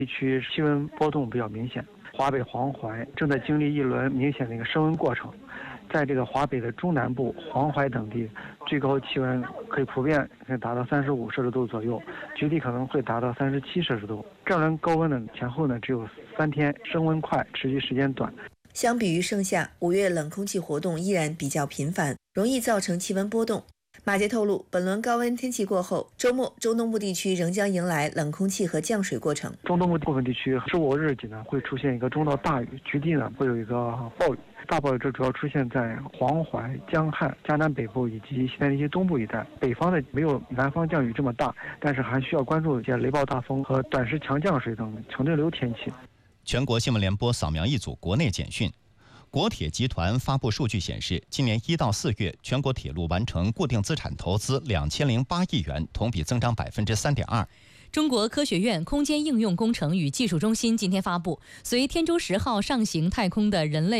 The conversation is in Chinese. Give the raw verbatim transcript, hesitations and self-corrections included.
地区气温波动比较明显，华北黄淮正在经历一轮明显的一个升温过程。在这个华北的中南部、黄淮等地，最高气温可以普遍可以达到三十五摄氏度左右，局地可能会达到三十七摄氏度。这轮高温呢前后呢只有三天，升温快，持续时间短。 相比于盛夏，五月冷空气活动依然比较频繁，容易造成气温波动。马杰透露，本轮高温天气过后，周末中东部地区仍将迎来冷空气和降水过程。 中东部部分地区十五日起呢会出现一个中到大雨，局地呢会有一个暴雨。大暴雨这主要出现在黄淮、江汉、江南北部以及西南地区东部一带。北方的没有南方降雨这么大，但是还需要关注一些雷暴大风和短时强降水等强对流天气。 全国新闻联播扫描一组国内简讯。国铁集团发布数据显示，今年一到四月，全国铁路完成固定资产投资两千零八亿元，同比增长百分之三点二。 中国科学院空间应用工程与技术中心今天发布，随天舟十号上行太空的人类